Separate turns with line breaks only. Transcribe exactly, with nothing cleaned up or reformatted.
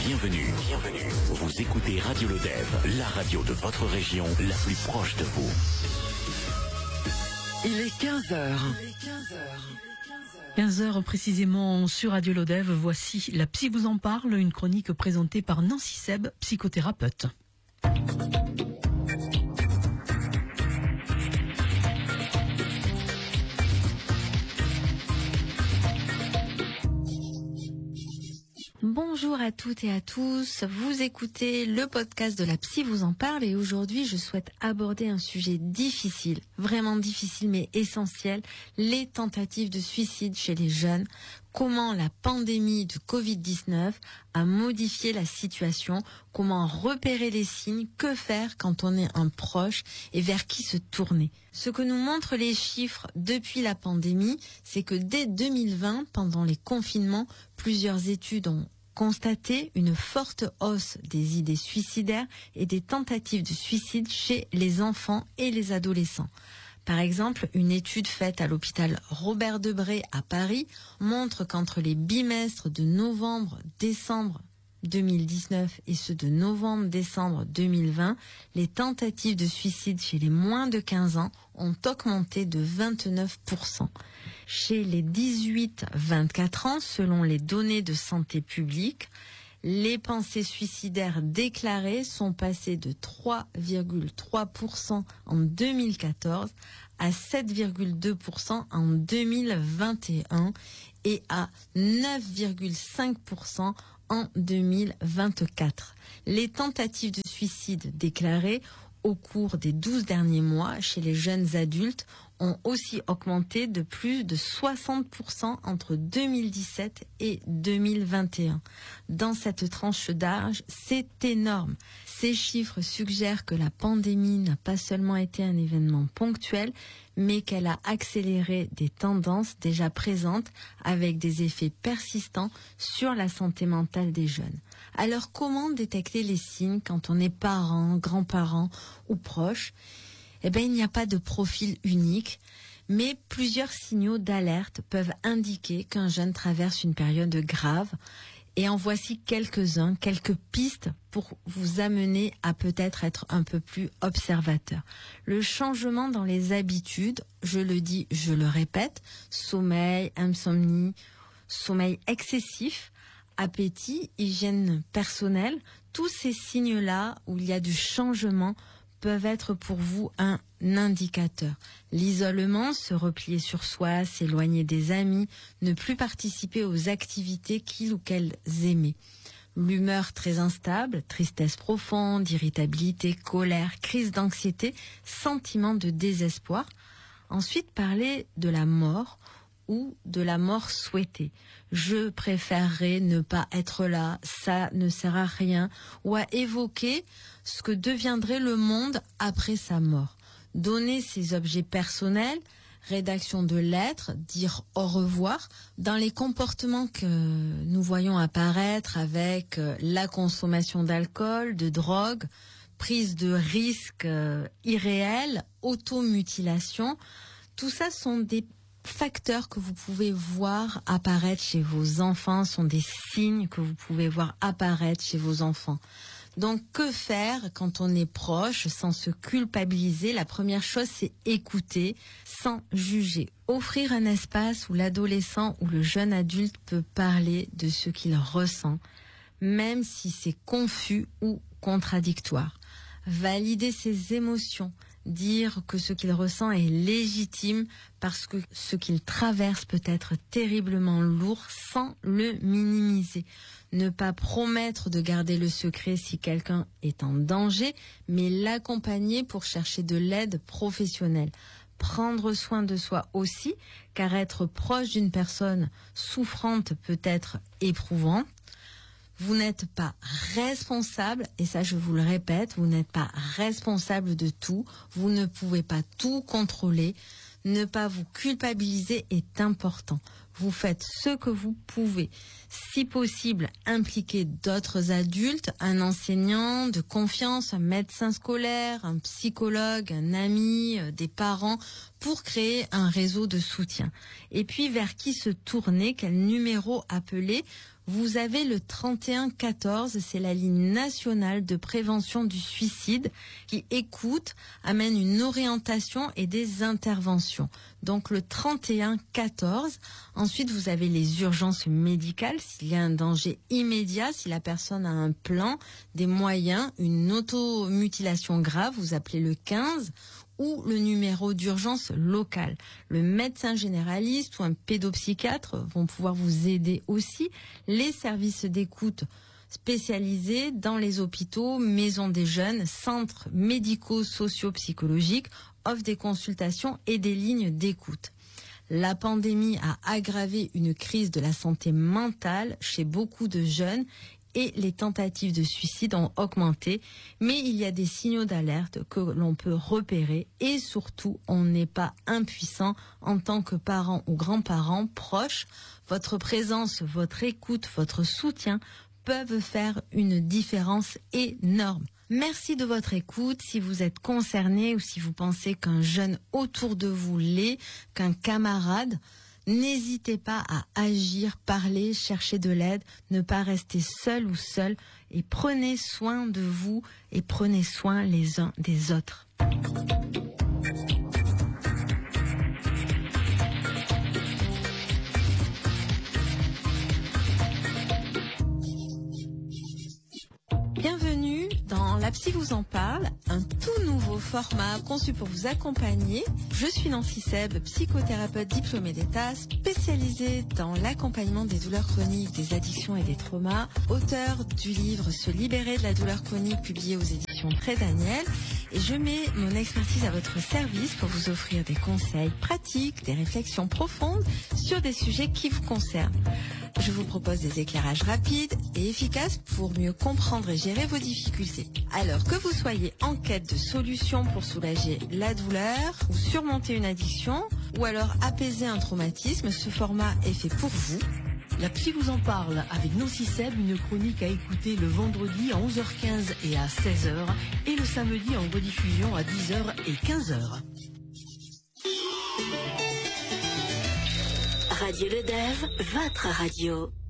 Bienvenue, bienvenue. Vous écoutez Radio Lodève, la radio de votre région, la plus proche de vous.
Il est quinze heures.
quinze heures précisément sur Radio Lodève. Voici La Psy vous en parle, une chronique présentée par Nancy Seb, psychothérapeute.
Bonjour à toutes et à tous, vous écoutez le podcast de La Psy vous en parle et aujourd'hui je souhaite aborder un sujet difficile, vraiment difficile mais essentiel, les tentatives de suicide chez les jeunes. Comment la pandémie de covid dix-neuf a modifié la situation, comment repérer les signes, que faire quand on est un proche et vers qui se tourner. Ce que nous montrent les chiffres depuis la pandémie, c'est que dès deux mille vingt, pendant les confinements, plusieurs études ont constaté une forte hausse des idées suicidaires et des tentatives de suicide chez les enfants et les adolescents. Par exemple, une étude faite à l'hôpital Robert Debré à Paris montre qu'entre les bimestres de novembre-décembre deux mille dix-neuf et ceux de novembre-décembre deux mille vingt, les tentatives de suicide chez les moins de quinze ans ont augmenté de vingt-neuf pour cent. Chez les dix-huit à vingt-quatre ans, selon les données de santé publique, les pensées suicidaires déclarées sont passées de trois virgule trois pour cent en deux mille quatorze à sept virgule deux pour cent en deux mille vingt et un et à neuf virgule cinq pour cent en deux mille vingt-quatre. Les tentatives de suicide déclarées au cours des douze derniers mois chez les jeunes adultes ont aussi augmenté de plus de soixante pour cent entre deux mille dix-sept et deux mille vingt et un. Dans cette tranche d'âge, c'est énorme. Ces chiffres suggèrent que la pandémie n'a pas seulement été un événement ponctuel, mais qu'elle a accéléré des tendances déjà présentes avec des effets persistants sur la santé mentale des jeunes. Alors comment détecter les signes quand on est parent, grand-parent ou proche ? Eh bien, il n'y a pas de profil unique, mais plusieurs signaux d'alerte peuvent indiquer qu'un jeune traverse une période grave. Et en voici quelques-uns, quelques pistes pour vous amener à peut-être être un peu plus observateur. Le changement dans les habitudes, je le dis, je le répète, sommeil, insomnie, sommeil excessif, appétit, hygiène personnelle, tous ces signes-là où il y a du changement peuvent être pour vous un indicateur. L'isolement, se replier sur soi, s'éloigner des amis, ne plus participer aux activités qu'ils ou qu'elles aimaient. L'humeur très instable, tristesse profonde, irritabilité, colère, crise d'anxiété, sentiment de désespoir. Ensuite, parler de la mort ou de la mort souhaitée. Je préférerais ne pas être là, ça ne sert à rien, ou à évoquer ce que deviendrait le monde après sa mort. Donner ses objets personnels, rédaction de lettres, dire au revoir, dans les comportements que nous voyons apparaître avec la consommation d'alcool, de drogue, prise de risques irréels, automutilation, tout ça sont des facteurs que vous pouvez voir apparaître chez vos enfants, sont des signes que vous pouvez voir apparaître chez vos enfants. Donc, que faire quand on est proche sans se culpabiliser ? La première chose, c'est écouter sans juger. Offrir un espace où l'adolescent ou le jeune adulte peut parler de ce qu'il ressent, même si c'est confus ou contradictoire. Valider ses émotions. Dire que ce qu'il ressent est légitime parce que ce qu'il traverse peut être terriblement lourd sans le minimiser. Ne pas promettre de garder le secret si quelqu'un est en danger, mais l'accompagner pour chercher de l'aide professionnelle. Prendre soin de soi aussi, car être proche d'une personne souffrante peut être éprouvant. Vous n'êtes pas responsable, et ça je vous le répète, vous n'êtes pas responsable de tout, vous ne pouvez pas tout contrôler. Ne pas vous culpabiliser est important. Vous faites ce que vous pouvez. Si possible, impliquez d'autres adultes, un enseignant de confiance, un médecin scolaire, un psychologue, un ami, des parents, pour créer un réseau de soutien. Et puis, vers qui se tourner, quel numéro appeler ? Vous avez le trente et un quatorze, c'est la ligne nationale de prévention du suicide qui écoute, amène une orientation et des interventions. Donc le trente et un quatorze. Ensuite, vous avez les urgences médicales, s'il y a un danger immédiat, si la personne a un plan, des moyens, une automutilation grave, vous appelez le quinze, ou le numéro d'urgence local. Le médecin généraliste ou un pédopsychiatre vont pouvoir vous aider aussi. Les services d'écoute spécialisés dans les hôpitaux, maisons des jeunes, centres médicaux socio-psychologiques offrent des consultations et des lignes d'écoute. La pandémie a aggravé une crise de la santé mentale chez beaucoup de jeunes et les tentatives de suicide ont augmenté, mais il y a des signaux d'alerte que l'on peut repérer et surtout, on n'est pas impuissant en tant que parent ou grand-parent proche. Votre présence, votre écoute, votre soutien peuvent faire une différence énorme. Merci de votre écoute. Si vous êtes concerné ou si vous pensez qu'un jeune autour de vous l'est, qu'un camarade, n'hésitez pas à agir, parler, chercher de l'aide, ne pas rester seul ou seul et prenez soin de vous et prenez soin les uns des autres. Bienvenue dans La Psy vous en parle, un tout nouveau format conçu pour vous accompagner. Je suis Nancy Seb, psychothérapeute diplômée d'État, spécialisée dans l'accompagnement des douleurs chroniques, des addictions et des traumas, auteur du livre Se libérer de la douleur chronique publié aux éditions Très Daniel. Et je mets mon expertise à votre service pour vous offrir des conseils pratiques, des réflexions profondes sur des sujets qui vous concernent. Je vous propose des éclairages rapides et efficaces pour mieux comprendre et gérer vos difficultés. Alors que vous soyez en quête de solutions pour soulager la douleur ou surmonter une addiction ou alors apaiser un traumatisme, ce format est fait pour vous.
La Psy vous en parle avec Nancy Seb, une chronique à écouter le vendredi à onze heures quinze et à seize heures et le samedi en rediffusion à dix heures et quinze heures.
Radio Le Dev, votre radio.